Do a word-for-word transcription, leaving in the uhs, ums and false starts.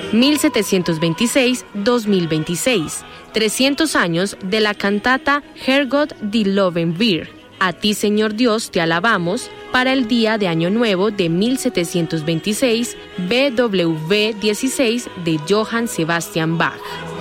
mil setecientos veintiséis a dos mil veintiséis, trescientos años de la cantata Herrgott, die loben wir, A ti, Señor Dios, te alabamos, para el día de Año Nuevo de mil setecientos veintiséis, B W V dieciséis de Johann Sebastian Bach.